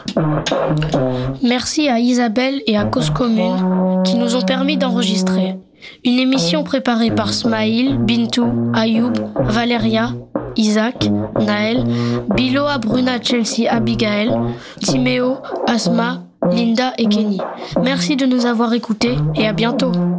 Merci à Isabelle et à Cause Commune qui nous ont permis d'enregistrer. Une émission préparée par Smaïl, Bintou, Ayoub, Valéria, Isaac, Naël, Biloa, Bruna, Chelsea, Abigail, Timéo, Asma, Linda et Kenny. Merci de nous avoir écoutés et à bientôt.